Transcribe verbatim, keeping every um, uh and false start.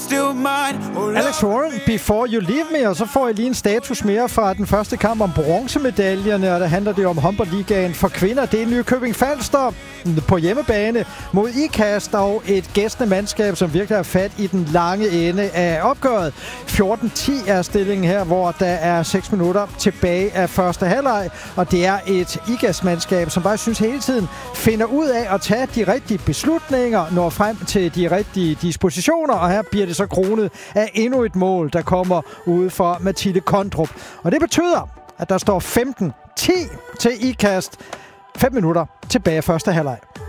still mine. Oh, Alex Warren, Before You Leave Me, og så får jeg lige en status mere fra den første kamp om bronzemedaljerne, og der handler det om håndboldligaen for kvinder. Det er Nykøbing Falster på hjemmebane mod Ikast, og et gæstende mandskab, som virkelig har fat i den lange ende af opgøret. fjorten ti er stillingen her, hvor der er seks minutter tilbage af første halvleg, og det er et Ikast-mandskab, som bare synes hele tiden finder ud af at tage de rigtige beslutninger, når frem til de rigtige dispositioner, og her bliver det så kronet af endnu et mål, der kommer ude for Mathilde Kondrup. Og det betyder, at der står femten ti til Ikast. fem minutter tilbage af første halvleg.